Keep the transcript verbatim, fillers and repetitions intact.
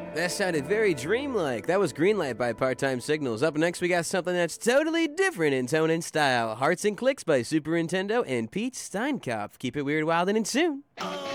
That sounded very dreamlike. That was Greenlight by Part-Time Signals. Up next, we got something that's totally different in tone and style. Hearts and Clicks by Super Nintendo and Pete Steinkopf. Keep it weird, wild, and in tune.